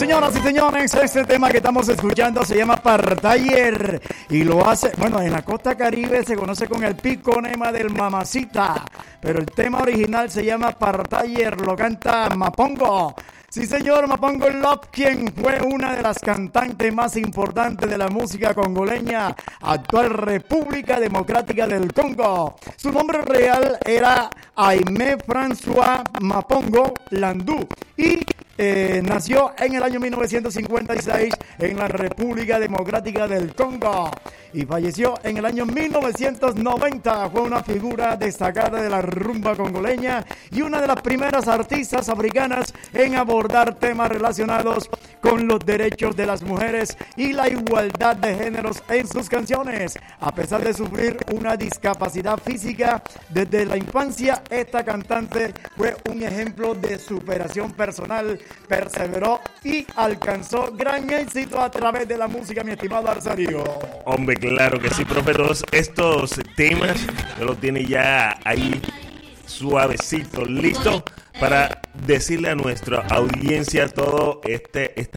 Señoras y señores, este tema que estamos escuchando se llama Partaller y lo hace, bueno, en la costa caribe se conoce con el piconema del Mamacita, pero el tema original se llama Partaller, lo canta Mapongo. Sí, señor, Mapongo Love, quien fue una de las cantantes más importantes de la música congoleña, actual República Democrática del Congo. Su nombre real era Aimé François Mapongo Landú y nació en el año 1956 en la República Democrática del Congo y falleció en el año 1990. Fue una figura destacada de la rumba congoleña y una de las primeras artistas africanas en abordar temas relacionados con los derechos de las mujeres y la igualdad de géneros en sus canciones. A pesar de sufrir una discapacidad física desde la infancia, esta cantante fue un ejemplo de superación personal, perseveró y alcanzó gran éxito a través de la música, mi estimado Arsario. Hombre, claro que sí, profe. Todos estos temas yo lo tiene ya ahí suavecito, listo para decirle a nuestra audiencia todo esta